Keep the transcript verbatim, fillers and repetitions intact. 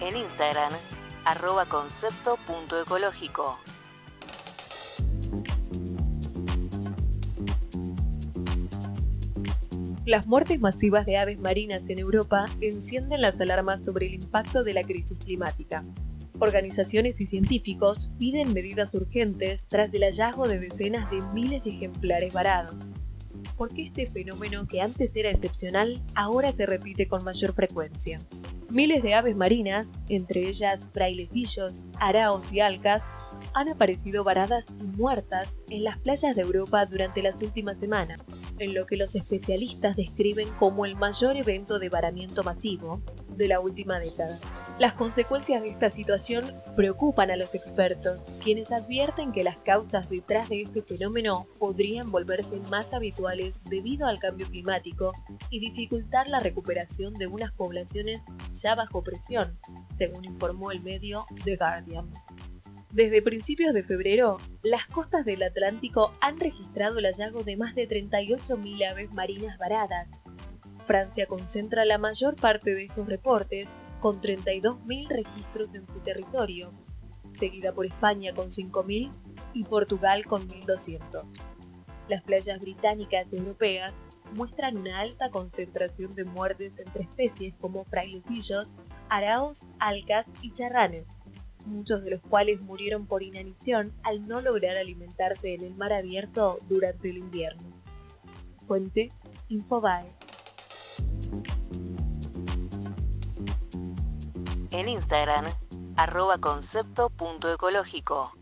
En Instagram, arroba concepto punto ecológico. Las muertes masivas de aves marinas en Europa encienden las alarmas sobre el impacto de la crisis climática. Organizaciones y científicos piden medidas urgentes tras el hallazgo de decenas de miles de ejemplares varados. ¿Por qué este fenómeno, que antes era excepcional, ahora se repite con mayor frecuencia? Miles de aves marinas, entre ellas frailecillos, araos y alcas, han aparecido varadas y muertas en las playas de Europa durante las últimas semanas, en lo que los especialistas describen como el mayor evento de varamiento masivo de la última década. Las consecuencias de esta situación preocupan a los expertos, quienes advierten que las causas detrás de este fenómeno podrían volverse más habituales debido al cambio climático y dificultar la recuperación de unas poblaciones ya bajo presión, según informó el medio The Guardian. Desde principios de febrero, las costas del Atlántico han registrado el hallazgo de más de treinta y ocho mil aves marinas varadas. Francia concentra la mayor parte de estos reportes, con treinta y dos mil registros en su territorio, seguida por España con cinco mil y Portugal con mil doscientos. Las playas británicas y europeas muestran una alta concentración de muertes entre especies como frailecillos, araos, alcas y charranes, muchos de los cuales murieron por inanición al no lograr alimentarse en el mar abierto durante el invierno. Fuente: Infobae. En Instagram, arroba concepto punto ecológico.